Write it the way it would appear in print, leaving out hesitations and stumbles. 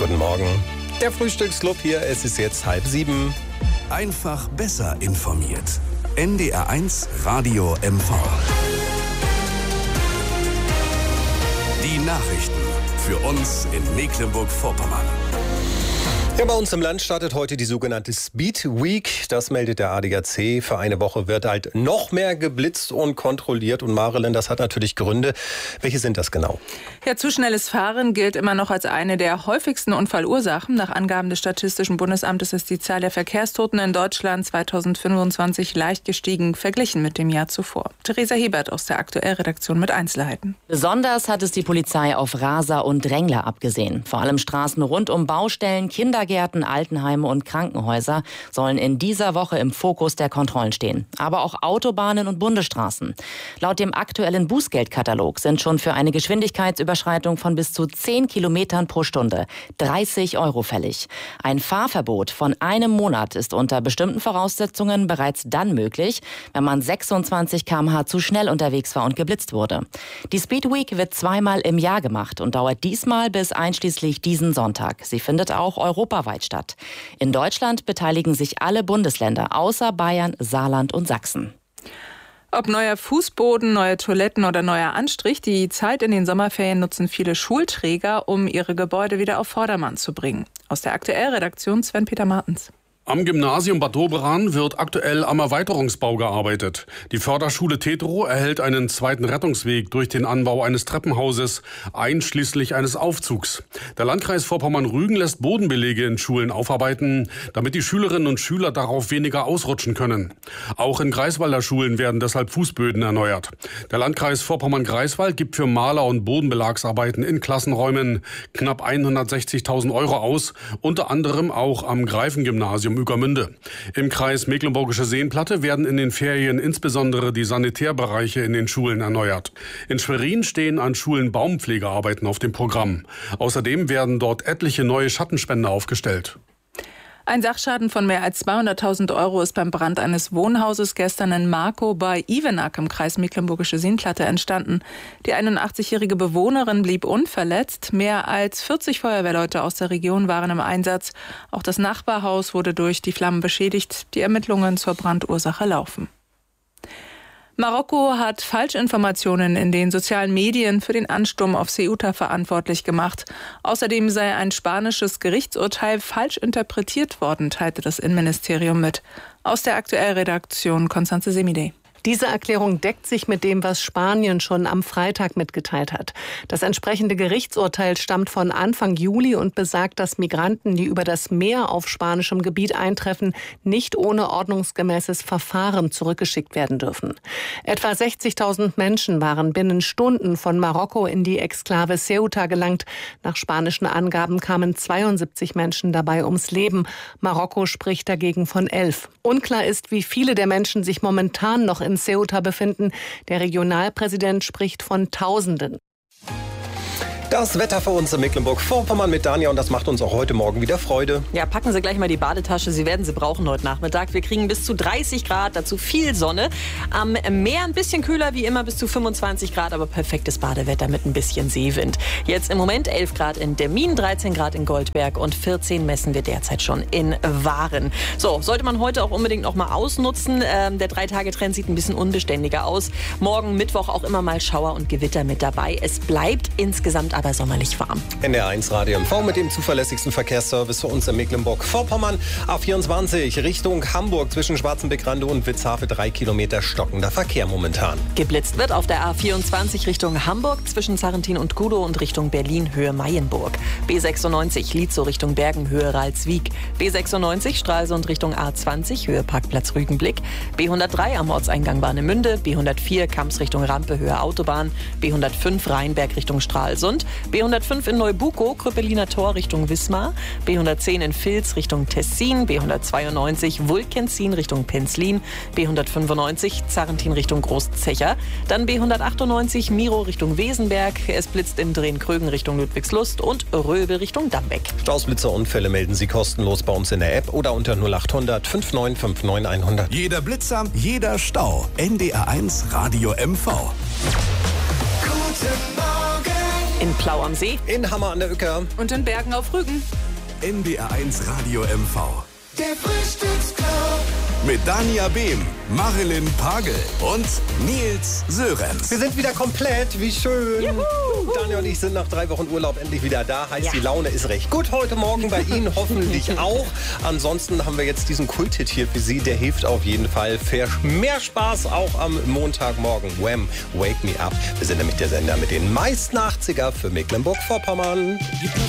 Guten Morgen. Der Frühstücksclub hier, es ist jetzt 6:30. Einfach besser informiert. NDR1 Radio MV. Die Nachrichten für uns in Mecklenburg-Vorpommern. Ja, bei uns im Land startet heute die sogenannte Speed Week. Das meldet der ADAC. Für eine Woche wird halt noch mehr geblitzt und kontrolliert. Und Marilyn, das hat natürlich Gründe. Welche sind das genau? Ja, zu schnelles Fahren gilt immer noch als eine der häufigsten Unfallursachen. Nach Angaben des Statistischen Bundesamtes ist die Zahl der Verkehrstoten in Deutschland 2025 leicht gestiegen, verglichen mit dem Jahr zuvor. Theresa Hebert aus der Aktuellredaktion mit Einzelheiten. Besonders hat es die Polizei auf Raser und Drängler abgesehen. Vor allem Straßen rund um Baustellen, Kindergärten, Altenheime und Krankenhäuser sollen in dieser Woche im Fokus der Kontrollen stehen. Aber auch Autobahnen und Bundesstraßen. Laut dem aktuellen Bußgeldkatalog sind schon für eine Geschwindigkeitsüberschreitung von bis zu 10 Kilometern pro Stunde 30 € fällig. Ein Fahrverbot von einem Monat ist unter bestimmten Voraussetzungen bereits dann möglich, wenn man 26 km/h zu schnell unterwegs war und geblitzt wurde. Die Speed Week wird zweimal im Jahr gemacht und dauert diesmal bis einschließlich diesen Sonntag. Sie findet auch europaweit statt. In Deutschland beteiligen sich alle Bundesländer außer Bayern, Saarland und Sachsen. Ob neuer Fußboden, neue Toiletten oder neuer Anstrich, die Zeit in den Sommerferien nutzen viele Schulträger, um ihre Gebäude wieder auf Vordermann zu bringen. Aus der Aktuellredaktion Sven-Peter Martens. Am Gymnasium Bad Doberan wird aktuell am Erweiterungsbau gearbeitet. Die Förderschule Tetro erhält einen zweiten Rettungsweg durch den Anbau eines Treppenhauses, einschließlich eines Aufzugs. Der Landkreis Vorpommern-Rügen lässt Bodenbelege in Schulen aufarbeiten, damit die Schülerinnen und Schüler darauf weniger ausrutschen können. Auch in Greifswalder Schulen werden deshalb Fußböden erneuert. Der Landkreis Vorpommern-Greifswald gibt für Maler- und Bodenbelagsarbeiten in Klassenräumen knapp 160.000 € aus, unter anderem auch am Greifengymnasium Ueckermünde. Im Kreis Mecklenburgische Seenplatte werden in den Ferien insbesondere die Sanitärbereiche in den Schulen erneuert. In Schwerin stehen an Schulen Baumpflegearbeiten auf dem Programm. Außerdem werden dort etliche neue Schattenspender aufgestellt. Ein Sachschaden von mehr als 200.000 € ist beim Brand eines Wohnhauses gestern in Markow bei Ivenack im Kreis Mecklenburgische Seenplatte entstanden. Die 81-jährige Bewohnerin blieb unverletzt. Mehr als 40 Feuerwehrleute aus der Region waren im Einsatz. Auch das Nachbarhaus wurde durch die Flammen beschädigt. Die Ermittlungen zur Brandursache laufen. Marokko hat Falschinformationen in den sozialen Medien für den Ansturm auf Ceuta verantwortlich gemacht. Außerdem sei ein spanisches Gerichtsurteil falsch interpretiert worden, teilte das Innenministerium mit. Aus der Aktuellredaktion Constanze Semidey. Diese Erklärung deckt sich mit dem, was Spanien schon am Freitag mitgeteilt hat. Das entsprechende Gerichtsurteil stammt von Anfang Juli und besagt, dass Migranten, die über das Meer auf spanischem Gebiet eintreffen, nicht ohne ordnungsgemäßes Verfahren zurückgeschickt werden dürfen. Etwa 60.000 Menschen waren binnen Stunden von Marokko in die Exklave Ceuta gelangt. Nach spanischen Angaben kamen 72 Menschen dabei ums Leben. Marokko spricht dagegen von 11. Unklar ist, wie viele der Menschen sich momentan noch in Ceuta befinden. Der Regionalpräsident spricht von Tausenden. Das Wetter für uns in Mecklenburg-Vorpommern mit Dania und das macht uns auch heute Morgen wieder Freude. Ja, packen Sie gleich mal die Badetasche, Sie werden sie brauchen heute Nachmittag. Wir kriegen bis zu 30 Grad, dazu viel Sonne. Am Meer ein bisschen kühler, wie immer bis zu 25 Grad, aber perfektes Badewetter mit ein bisschen Seewind. Jetzt im Moment 11 Grad in Demmin, 13 Grad in Goldberg und 14 messen wir derzeit schon in Waren. So, sollte man heute auch unbedingt noch mal ausnutzen. Der 3-Tage-Trend sieht ein bisschen unbeständiger aus. Morgen, Mittwoch auch immer mal Schauer und Gewitter mit dabei. Es bleibt insgesamt aber sommerlich warm. NDR1 Radio MV mit dem zuverlässigsten Verkehrsservice für uns in Mecklenburg-Vorpommern. A24 Richtung Hamburg zwischen Schwarzenbeck-Rande und Witzhafe 3 Kilometer stockender Verkehr momentan. Geblitzt wird auf der A24 Richtung Hamburg zwischen Sarrentin und Gudow und Richtung Berlin Höhe Mayenburg. B96 Lietzow Richtung Bergen Höhe Ralswiek. B96 Stralsund Richtung A20 Höhe Parkplatz Rügenblick. B103 am Ortseingang Warnemünde. B104 Kamps Richtung Rampe Höhe Autobahn. B105 Rheinberg Richtung Stralsund. B105 in Neubukow, Krüppeliner Tor Richtung Wismar, B110 in Vils Richtung Tessin, B192 Vulkenzin Richtung Penzlin, B195 Zarrentin Richtung Großzecher, dann B198 Miro Richtung Wesenberg, es blitzt in Drehen-Krögen Richtung Ludwigslust und Röbel Richtung Dambeck. Stausblitzerunfälle melden Sie kostenlos bei uns in der App oder unter 0800 5959 100. Jeder Blitzer, jeder Stau. NDR1 Radio MV. Guten Morgen In Plau am See. In Hammer an der Uecker. Und in Bergen auf Rügen. NDR1 Radio MV. Der Frühstücksclub. Mit Dania Behm, Marilyn Pagel und Nils Sörenz. Wir sind wieder komplett, wie schön. Juhu. Daniel und ich sind nach 3 Wochen Urlaub endlich wieder da. Heißt, Die Laune ist recht gut heute Morgen bei Ihnen, hoffentlich auch. Ansonsten haben wir jetzt diesen Kulthit hier für Sie. Der hilft auf jeden Fall für mehr Spaß auch am Montagmorgen. Wham, Wake Me Up. Wir sind nämlich der Sender mit den meisten 80er für Mecklenburg-Vorpommern.